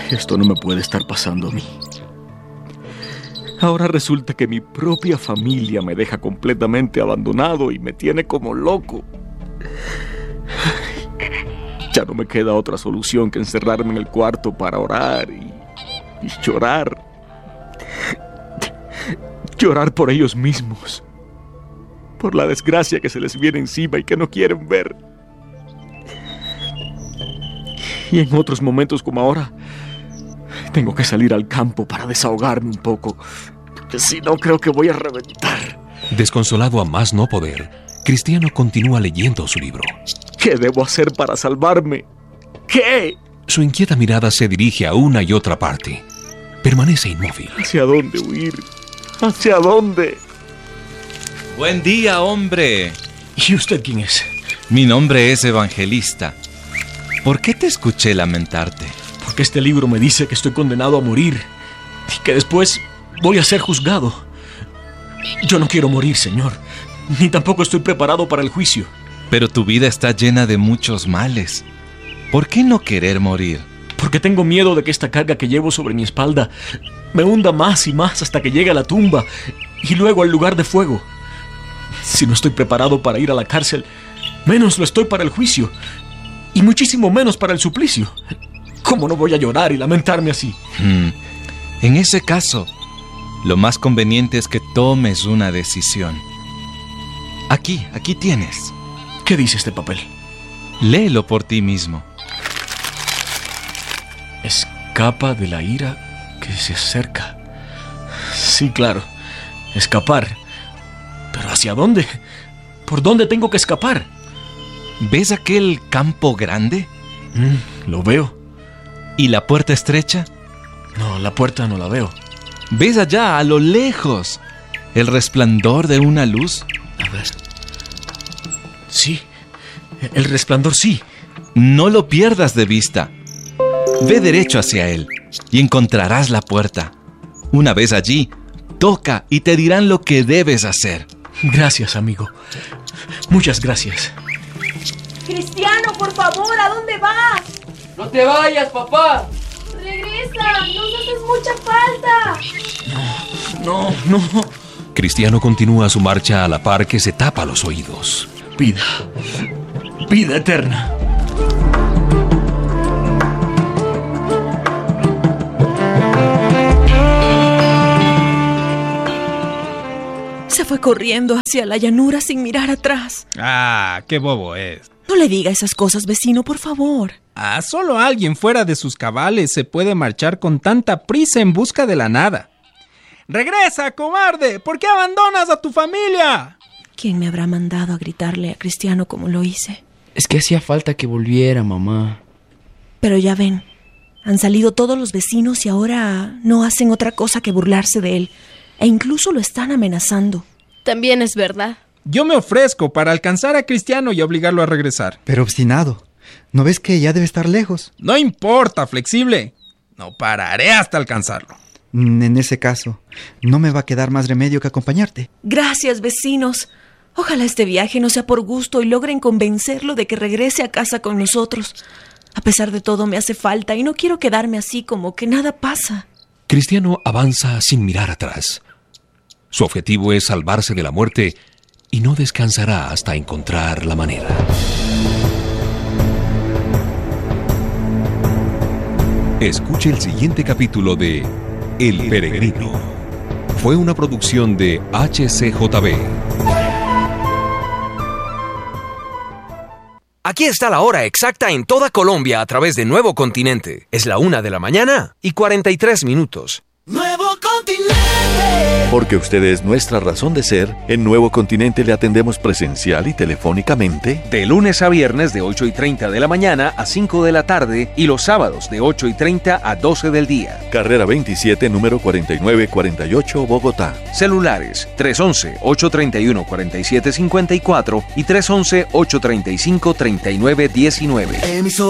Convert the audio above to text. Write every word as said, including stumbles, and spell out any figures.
Esto no me puede estar pasando a mí. Ahora resulta que mi propia familia me deja completamente abandonado y me tiene como loco. Ya no me queda otra solución que encerrarme en el cuarto para orar y, y llorar. Llorar por ellos mismos. Por la desgracia que se les viene encima y que no quieren ver. Y en otros momentos como ahora, tengo que salir al campo para desahogarme un poco, porque si no creo que voy a reventar. Desconsolado a más no poder, Cristiano continúa leyendo su libro. ¿Qué debo hacer para salvarme? ¿Qué? Su inquieta mirada se dirige a una y otra parte. Permanece inmóvil. ¿Hacia dónde huir? ¿Hacia dónde? Buen día, hombre. ¿Y usted quién es? Mi nombre es Evangelista. ¿Por qué te escuché lamentarte? Porque este libro me dice que estoy condenado a morir y que después voy a ser juzgado. Yo no quiero morir, Señor, ni tampoco estoy preparado para el juicio. Pero tu vida está llena de muchos males. ¿Por qué no querer morir? Porque tengo miedo de que esta carga que llevo sobre mi espalda me hunda más y más hasta que llegue a la tumba y luego al lugar de fuego. Si no estoy preparado para ir a la cárcel, menos lo estoy para el juicio y muchísimo menos para el suplicio. ¿Cómo no voy a llorar y lamentarme así? Hmm. En ese caso, lo más conveniente es que tomes una decisión. Aquí, aquí tienes. ¿Qué dice este papel? Léelo por ti mismo. Escapa de la ira que se acerca. Sí, claro, escapar. ¿Pero hacia dónde? ¿Por dónde tengo que escapar? ¿Ves aquel campo grande? Mm, lo veo. ¿Y la puerta estrecha? No, la puerta no la veo. ¿Ves allá, a lo lejos, el resplandor de una luz? A ver. Sí, el resplandor sí. No lo pierdas de vista. Ve derecho hacia él y encontrarás la puerta. Una vez allí, toca y te dirán lo que debes hacer. Gracias, amigo. Muchas gracias. Cristiano, por favor, ¿a dónde vas? ¡No te vayas, papá! ¡Regresa! ¡Nos haces mucha falta! No, no, no. Cristiano continúa su marcha a la par que se tapa los oídos. Vida. Vida eterna. Se fue corriendo hacia la llanura sin mirar atrás. Ah, qué bobo es. No le diga esas cosas, vecino, por favor. Ah, solo alguien fuera de sus cabales se puede marchar con tanta prisa en busca de la nada. ¡Regresa, cobarde! ¿Por qué abandonas a tu familia? ¿Quién me habrá mandado a gritarle a Cristiano como lo hice? Es que hacía falta que volviera, mamá. Pero ya ven, han salido todos los vecinos y ahora no hacen otra cosa que burlarse de él. E incluso lo están amenazando. También es verdad. Yo me ofrezco para alcanzar a Cristiano y obligarlo a regresar. Pero obstinado, ¿no ves que ya debe estar lejos? No importa, flexible. No pararé hasta alcanzarlo. En ese caso, no me va a quedar más remedio que acompañarte. Gracias, vecinos. Ojalá este viaje no sea por gusto y logren convencerlo de que regrese a casa con nosotros. A pesar de todo, me hace falta y no quiero quedarme así como que nada pasa. Cristiano avanza sin mirar atrás. Su objetivo es salvarse de la muerte y no descansará hasta encontrar la manera. Escuche el siguiente capítulo de El Peregrino. Fue una producción de H C J B. Aquí está la hora exacta en toda Colombia a través de Nuevo Continente. Es la una de la mañana y cuarenta y tres minutos. Nuevo Continente. Porque usted es nuestra razón de ser, en Nuevo Continente le atendemos presencial y telefónicamente. De lunes a viernes de ocho y treinta de la mañana a cinco de la tarde y los sábados de ocho y treinta a doce del día. Carrera veintisiete, número cuarenta y nueve cuarenta y ocho, Bogotá. Celulares tres once, ocho treinta y uno, cuarenta y siete cincuenta y cuatro y tres once, ocho treinta y cinco, treinta y nueve diecinueve.